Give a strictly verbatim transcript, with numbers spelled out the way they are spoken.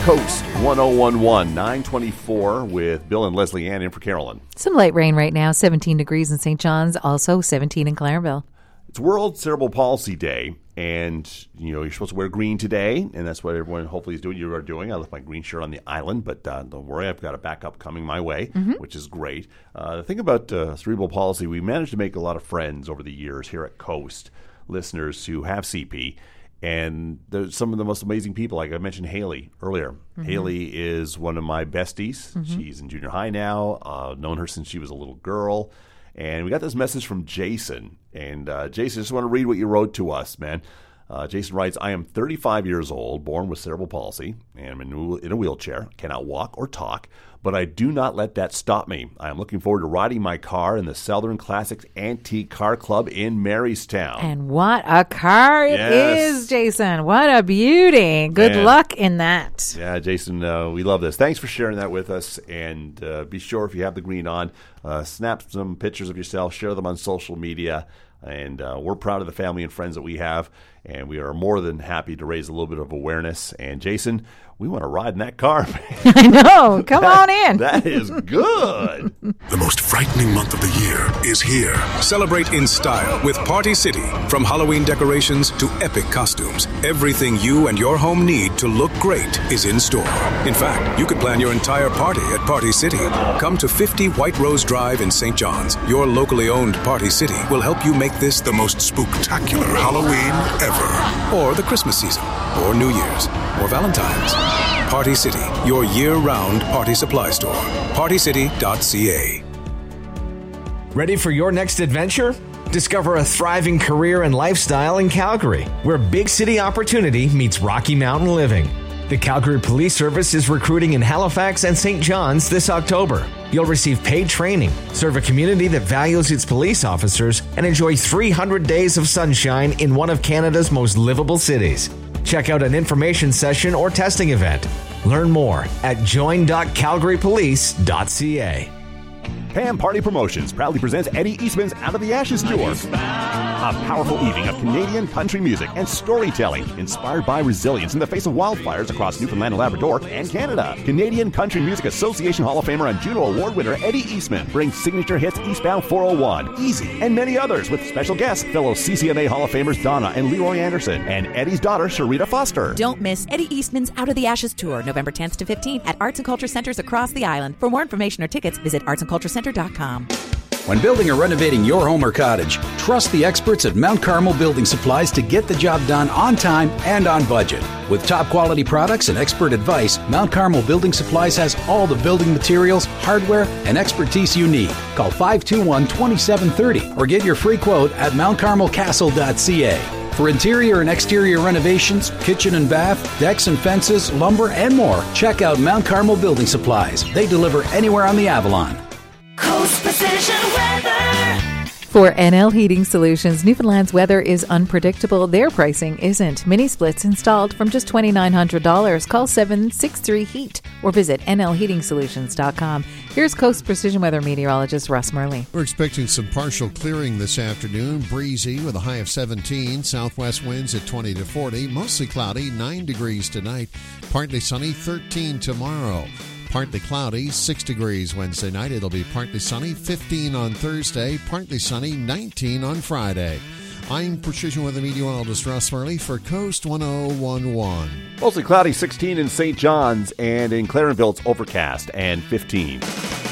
Coast one oh one one, nine twenty-four with Bill and Leslie Ann in for Carolyn. Some light rain right now, seventeen degrees in Saint John's, also seventeen in Clareville. It's World Cerebral Palsy Day, and you know you're supposed to wear green today, and that's what everyone hopefully is doing. You are doing. I left my green shirt on the island, but uh, don't worry, I've got a backup coming my way, mm-hmm. which is great. Uh, the thing about uh, cerebral palsy, we managed to make a lot of friends over the years here at Coast, listeners who have C P. And there's some of the most amazing people. Like I mentioned Haley earlier. Mm-hmm. Haley is one of my besties. Mm-hmm. She's in junior high now. Uh, known her since she was a little girl. And we got this message from Jason. And uh, Jason, I just want to read what you wrote to us, man. Uh, Jason writes, I am thirty-five years old, born with cerebral palsy, and I'm in, in a wheelchair, cannot walk or talk, but I do not let that stop me. I am looking forward to riding my car in the Southern Classics Antique Car Club in Marystown. And what a car it yes. is, Jason. What a beauty. Good and, luck in that. Yeah, Jason, uh, we love this. Thanks for sharing that with us, and uh, be sure if you have the green on, uh, snap some pictures of yourself, share them on social media. And uh, we're proud of the family and friends that we have, and we are more than happy to raise a little bit of awareness. And Jason, we want to ride in that car, man. I know. Come that, on in. That is good. The most frightening month of the year is here. Celebrate in style with Party City. From Halloween decorations to epic costumes, everything you and your home need to look great is in store. In fact, you could plan your entire party at Party City. Come to fifty White Rose Drive in Saint John's. Your locally owned Party City will help you make this the most spooktacular Halloween ever. Or the Christmas season. Or New Year's. Or Valentine's. Party City, your year-round party supply store. party city dot c a. Ready for your next adventure? Discover a thriving career and lifestyle in Calgary, where big city opportunity meets Rocky Mountain living. The Calgary Police Service is recruiting in Halifax and Saint John's this October. You'll receive paid training, serve a community that values its police officers, and enjoy three hundred days of sunshine in one of Canada's most livable cities. Check out an information session or testing event. Learn more at join dot calgary police dot c a. Pam Party Promotions proudly presents Eddie Eastman's Out of the Ashes Tour. A powerful evening of Canadian country music and storytelling inspired by resilience in the face of wildfires across Newfoundland and Labrador and Canada. Canadian Country Music Association Hall of Famer and Juno Award winner Eddie Eastman brings signature hits Eastbound four oh one, Easy, and many others with special guests, fellow C C M A Hall of Famers Donna and Leroy Anderson, and Eddie's daughter Sharita Foster. Don't miss Eddie Eastman's Out of the Ashes Tour, November tenth to fifteenth at Arts and Culture Centers across the island. For more information or tickets, visit arts and culture center dot com. When building or renovating your home or cottage, trust the experts at Mount Carmel Building Supplies to get the job done on time and on budget. With top quality products and expert advice, Mount Carmel Building Supplies has all the building materials, hardware, and expertise you need. Call five two one, two seven three zero or get your free quote at mount carmel castle dot c a. For interior and exterior renovations, kitchen and bath, decks and fences, lumber, and more, check out Mount Carmel Building Supplies. They deliver anywhere on the Avalon. Coast Precision Weather. For N L Heating Solutions, Newfoundland's weather is unpredictable. Their pricing isn't. Mini splits installed from just two thousand nine hundred dollars. Call seven six three heat or visit n l heating solutions dot com. Here's Coast Precision Weather meteorologist Russ Murley. We're expecting some partial clearing this afternoon. Breezy with a high of seventeen. Southwest winds at twenty to forty. Mostly cloudy, nine degrees tonight. Partly sunny, thirteen tomorrow. Partly cloudy, six degrees Wednesday night. It'll be partly sunny, fifteen on Thursday. Partly sunny, nineteen on Friday. I'm Precision Weather meteorologist Russ Murley for Coast one oh one one. Mostly cloudy, sixteen in Saint John's, and in Clarenville it's overcast and fifteen.